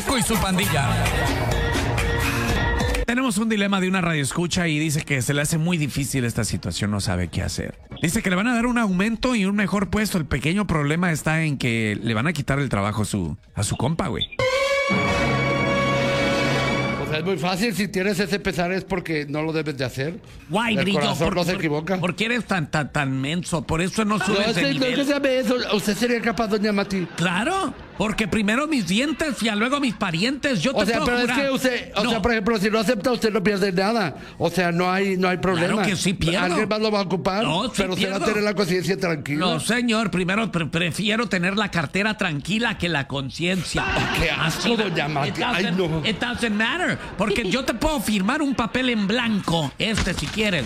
Flaco y su pandilla. Tenemos un dilema de una radioescucha y dice que se le hace muy difícil esta situación, no sabe qué hacer. Dice que le van a dar un aumento y un mejor puesto. El pequeño problema está en que le van a quitar el trabajo a su compa, güey. Es muy fácil, si tienes ese pesar es porque no lo debes de hacer. Guay, el Brillo, corazón no se equivoca. ¿Por qué eres tan menso? Por eso no subes de nivel. No sabe eso. ¿Usted sería capaz, doña Mati? Claro, porque primero mis dientes y luego mis parientes. Yo te puedo pero jurar. es que usted, No. o sea, por ejemplo, si no acepta, usted no pierde nada. O sea, no hay problema. Claro que sí pierdo. Alguien más lo va a ocupar, No, sí pero usted va a pierdo. tener la conciencia tranquila. No, señor, primero prefiero tener la cartera tranquila que la conciencia. Qué asco, doña Mati. Ay, no. It doesn't matter, porque yo te puedo firmar un papel en blanco, si quieres,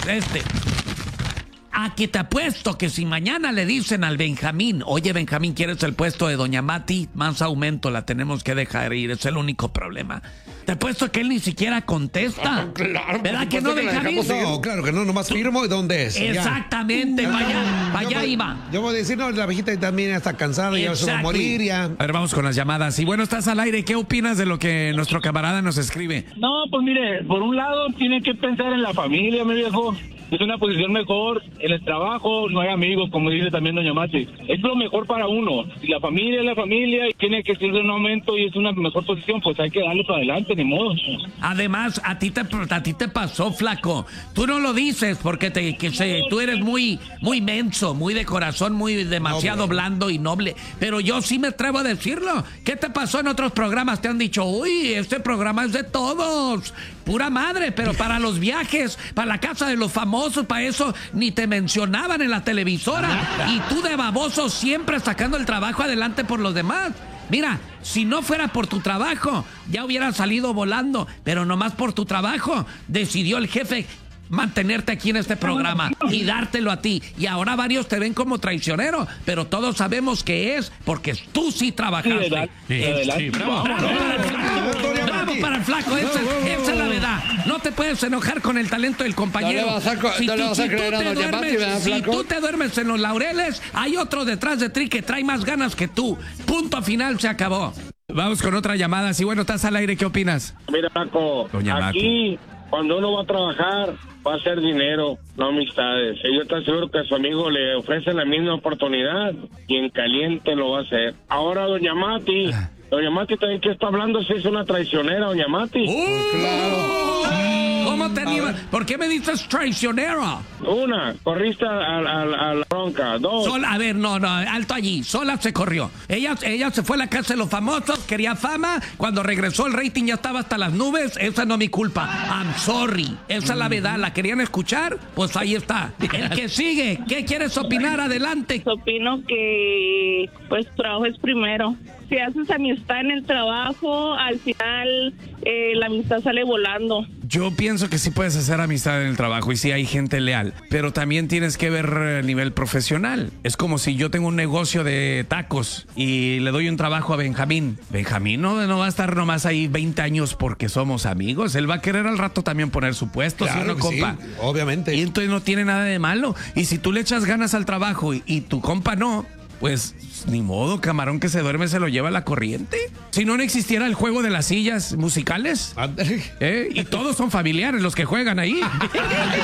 A que te apuesto que si mañana le dicen al Benjamín, oye Benjamín, ¿quieres el puesto de doña Mati? Más aumento, la tenemos que dejar ir, es el único problema. Te apuesto que él ni siquiera contesta. Claro, ¿verdad que no, la Benjamín? dejamos ir. No, claro que no, nomás firmo y dónde es. Exactamente, para allá iba. Yo voy a decir, no, la viejita también ya está cansada, ya se va a morir, ya. A ver, vamos con las llamadas. Y bueno, estás al aire. ¿Qué opinas de lo que nuestro camarada nos escribe? No, pues mire, por un lado tiene que pensar en la familia, mi viejo. Es una posición mejor. En el trabajo no hay amigos, como dice también doña Mati. Es lo mejor para uno. Si la familia es la familia y tiene que ser un aumento y es una mejor posición, pues hay que darle para adelante, ni modo. Además, a ti te pasó, flaco. Tú no lo dices porque tú eres muy menso, muy de corazón, muy demasiado blando y noble. Pero yo sí me atrevo a decirlo. ¿Qué te pasó en otros programas? Te han dicho, uy, este programa es de todos. Pura madre, pero para los viajes, para la casa de los famosos, para eso ni te mencionaban en la televisora. Y tú de baboso siempre sacando el trabajo adelante por los demás. Mira, si no fuera por tu trabajo, ya hubieras salido volando, pero nomás por tu trabajo decidió el jefe mantenerte aquí en este programa y dártelo a ti. Y ahora varios te ven como traicionero, pero todos sabemos que es porque tú sí trabajaste. Bravo para el flaco, esa es la verdad. No te puedes enojar con el talento del compañero. Si tú te duermes en los laureles, hay otro detrás de ti que trae más ganas que tú. Punto final, se acabó. Vamos con otra llamada. Sí, bueno, estás al aire, ¿qué opinas? Mira, Paco, aquí cuando uno va a trabajar va a hacer dinero, no amistades. Y yo estoy seguro que a su amigo le ofrecen la misma oportunidad y en caliente lo va a hacer. Ahora, doña Mati también que está hablando si es una traicionera, doña Mati. Claro. ¿Cómo te animas? ¿Por qué me dices traicionera? Una, corriste a la bronca. Dos. A ver, no, alto allí. Sola se corrió. Ella se fue a la casa de los famosos, quería fama. Cuando regresó el rating ya estaba hasta las nubes. Esa no es mi culpa. I'm sorry. Esa es la verdad. ¿La querían escuchar? Pues ahí está. El que sigue. ¿Qué quieres opinar? Adelante. Opino que pues trabajo es primero. Si haces amistad en el trabajo, al final la amistad sale volando. Yo pienso que sí puedes hacer amistad en el trabajo y sí hay gente leal, pero también tienes que ver a nivel profesional. Es como si yo tengo un negocio de tacos y le doy un trabajo a Benjamín. Benjamín no va a estar nomás ahí 20 años porque somos amigos. Él va a querer al rato también poner su puesto, Claro, ¿sí o no, compa? sí, obviamente. Y entonces no tiene nada de malo. Y si tú le echas ganas al trabajo y tu compa no, pues ni modo, camarón que se duerme se lo lleva la corriente. Si no existiera el juego de las sillas musicales, y todos son familiares los que juegan ahí.